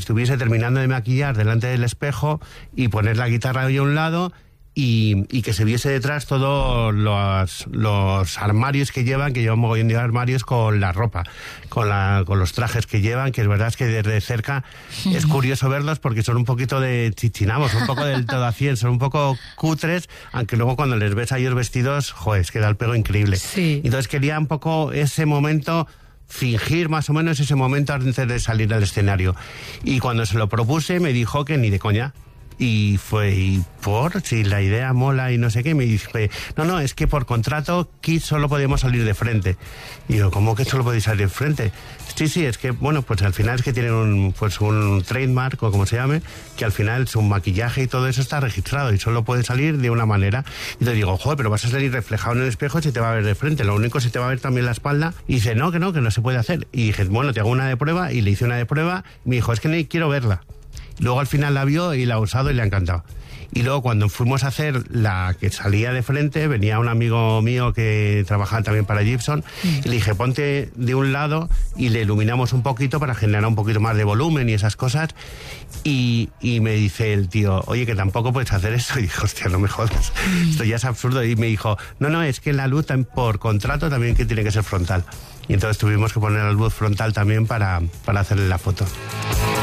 estuviese terminando de maquillar delante del espejo y poner la guitarra ahí a un lado y que se viese detrás todos los armarios que llevan un mogollón de armarios con la ropa, con los trajes que llevan, que es verdad es que desde cerca es curioso verlos porque son un poquito de chichinamos, un poco del todo a 100, son un poco cutres, aunque luego cuando les ves a ellos vestidos, joder, es que da el pego increíble. Sí. Entonces quería un poco ese momento, fingir más o menos ese momento antes de salir al escenario. Y cuando se lo propuse me dijo que ni de coña. Y si la idea mola y no sé qué, me dije, no, es que por contrato Kiss solo podemos salir de frente. Y yo, ¿cómo que solo podéis salir de frente? Sí, es que, bueno, pues al final es que tienen un trademark, o como se llame, que al final su maquillaje y todo eso está registrado y solo puede salir de una manera. Y te digo, joder, pero vas a salir reflejado en el espejo y se te va a ver de frente, lo único se te va a ver también la espalda. Y dice, no se puede hacer. Y dije, bueno, te hago una de prueba, y le hice una de prueba, y me dijo, es que ni quiero verla. Luego al final la vio y la ha usado y le ha encantado. Y luego cuando fuimos a hacer la que salía de frente, venía un amigo mío que trabajaba también para Gibson, y le dije, ponte de un lado y le iluminamos un poquito para generar un poquito más de volumen y esas cosas. Y me dice el tío, oye, que tampoco puedes hacer eso. Y dije, hostia, no me jodas, esto ya es absurdo. Y me dijo, no, es que la luz por contrato también que tiene que ser frontal. Y entonces tuvimos que poner la luz frontal también para hacerle la foto.